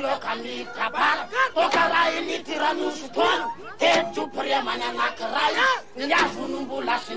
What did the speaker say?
ilo kami kabara tokara ini tiranu sutwan he tu priya mana nakrai ya sunumbula